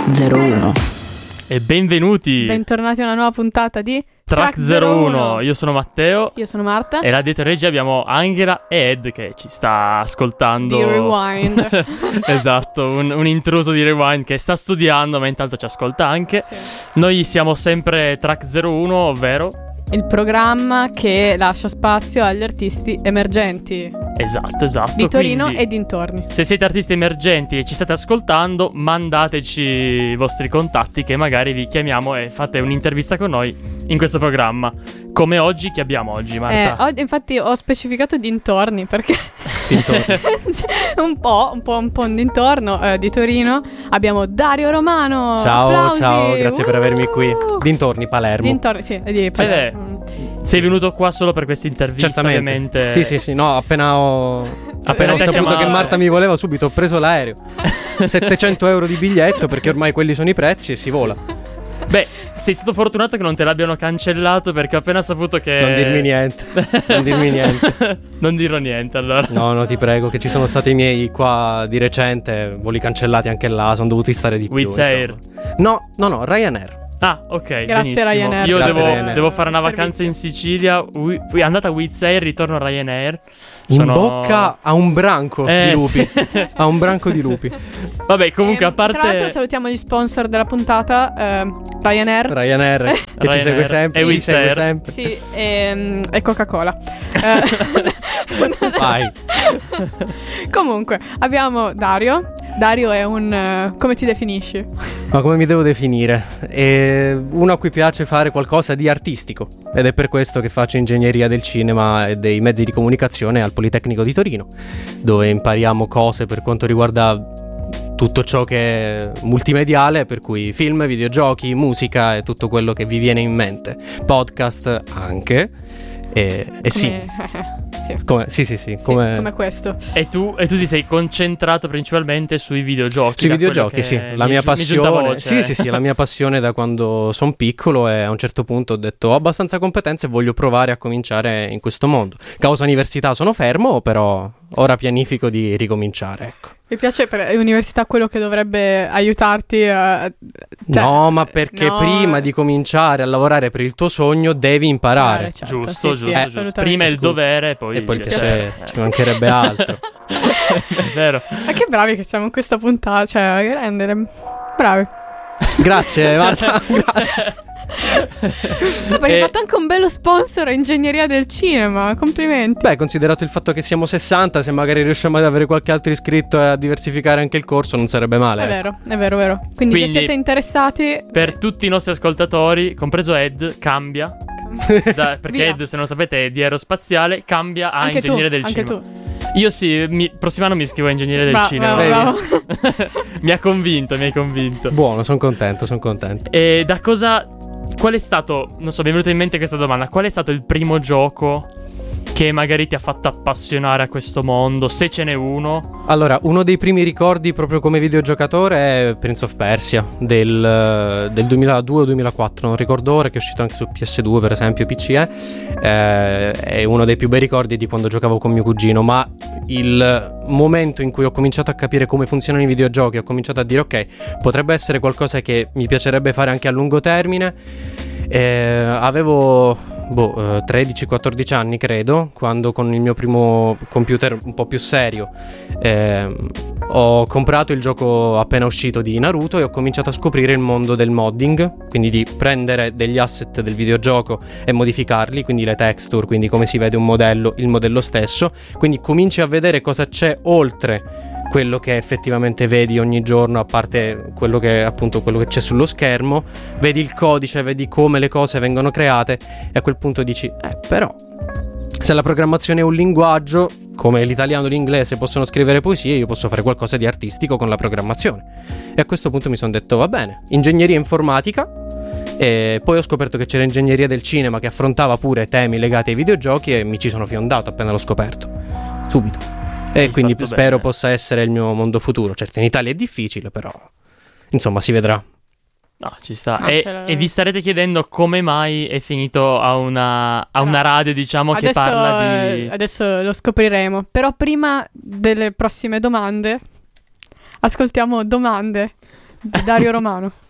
01. E benvenuti. Bentornati a una nuova puntata di Track 01. Io sono Matteo. Io sono Marta. E là dietro regia abbiamo Angela e Ed che ci sta ascoltando. Di Rewind. Esatto, un intruso di Rewind che sta studiando ma intanto ci ascolta anche. Sì. Noi siamo sempre Track 01, ovvero Il programma che lascia spazio agli artisti emergenti Esatto. di Torino Quindi, e dintorni. se siete artisti emergenti e ci state ascoltando, mandateci i vostri contatti che magari vi chiamiamo e fate un'intervista con noi in questo programma. Come oggi, che abbiamo oggi, Marta? Infatti ho specificato dintorni perché Dintorni. un po' un dintorno di Torino. Abbiamo Dario Romano. Ciao, Applausi. ciao, grazie per avermi qui. Dintorni, Palermo. Dintorni, sì, di Palermo. Sei venuto qua solo per questa intervista, Certamente. ovviamente. Sì, no, appena ho Appena ti ha saputo chiamato. che Marta mi voleva, subito ho preso l'aereo. 700 euro di biglietto, perché ormai quelli sono i prezzi e si vola. Beh, sei stato fortunato che non te l'abbiano cancellato, perché ho appena saputo che... Non dirmi niente. Non dirmi niente. Non dirò niente, allora. No, ti prego, che ci sono stati i miei qua di recente, voli cancellati anche là, sono dovuti stare di più. Wizz Air. insomma. No, Ryanair. Ah, ok, Grazie, benissimo. Ryanair. Io Grazie, devo, Ryanair. devo fare una Servizio. vacanza in Sicilia, andata Wizz Air, ritorno Ryanair. In bocca a un branco di lupi. Sì. A un branco di lupi. Vabbè, comunque, a parte... Tra l'altro salutiamo gli sponsor della puntata, Ryanair. Ryanair, che ci Ryanair segue sempre. e ci Wizz segue Air. sempre. Sì, e Coca-Cola. Vai. Comunque, abbiamo Dario. Dario è un... come ti definisci? Ma come mi devo definire? È uno a cui piace fare qualcosa di artistico, ed è per questo che faccio ingegneria del cinema e dei mezzi di comunicazione al Politecnico di Torino, dove impariamo cose per quanto riguarda tutto ciò che è multimediale, per cui film, videogiochi, musica e tutto quello che vi viene in mente, podcast anche. E sì. Sì, Come questo. E tu ti sei concentrato principalmente sui videogiochi. Sui da quello videogiochi, che sì, la mi mia è giunta passione. voce. Sì, la mia passione da quando sono piccolo, e a un certo punto ho detto ho abbastanza competenze e voglio provare a cominciare in questo mondo. Causa università sono fermo, però ora pianifico di ricominciare, ecco. Mi piace per l'università quello che dovrebbe aiutarti a... No, ma perché no, prima di cominciare a lavorare per il tuo sogno devi imparare. certo, Giusto, sì, giusto. assolutamente. Prima il Scusa. dovere, poi E poi il il piacere, ci mancherebbe altro. È vero. Ma che bravi che siamo in questa puntata, cioè, grande, bravi. Grazie Marta, grazie. Ma perché hai fatto anche un bello sponsor a ingegneria del cinema, complimenti. Beh, considerato il fatto che siamo 60, se magari riusciamo ad avere qualche altro iscritto e a diversificare anche il corso, non sarebbe male. È vero. Quindi se siete interessati... Per tutti i nostri ascoltatori, compreso Ed, cambia. Perché Via. Ed, se non lo sapete, è di aerospaziale, cambia a Anche ingegneria tu, del anche cinema. tu. Io sì, prossimo anno mi iscrivo a ingegneria del cinema. Bravo. Mi hai convinto. Buono, sono contento. E da cosa... Qual è stato... Non so, mi è venuta in mente questa domanda. Qual è stato il primo gioco che magari ti ha fatto appassionare a questo mondo, se ce n'è uno? Allora, uno dei primi ricordi proprio come videogiocatore è Prince of Persia del 2002 o 2004, non ricordo ora, che è uscito anche su PS2 per esempio, PC è uno dei più bei ricordi di quando giocavo con mio cugino, ma il momento in cui ho cominciato a capire come funzionano i videogiochi, ho cominciato a dire ok, potrebbe essere qualcosa che mi piacerebbe fare anche a lungo termine. Avevo 13-14 anni credo, quando con il mio primo computer un po' più serio ho comprato il gioco appena uscito di Naruto e ho cominciato a scoprire il mondo del modding, quindi di prendere degli asset del videogioco e modificarli, quindi le texture, quindi come si vede un modello, il modello stesso, quindi cominci a vedere cosa c'è oltre quello che effettivamente vedi ogni giorno, a parte quello che c'è sullo schermo, vedi il codice, vedi come le cose vengono create e a quel punto dici però se la programmazione è un linguaggio, come l'italiano e l'inglese possono scrivere poesie, io posso fare qualcosa di artistico con la programmazione. E a questo punto mi sono detto va bene, ingegneria informatica. E poi ho scoperto che c'era ingegneria del cinema che affrontava pure temi legati ai videogiochi e mi ci sono fiondato appena l'ho scoperto, subito. E quindi spero bene. possa essere il mio mondo futuro. Certo, in Italia è difficile, però insomma si vedrà. No, ci sta. No, E vi starete chiedendo come mai è finito a una radio, diciamo, che parla di... Adesso lo scopriremo. Però prima delle prossime domande, ascoltiamo Domande di Dario Romano.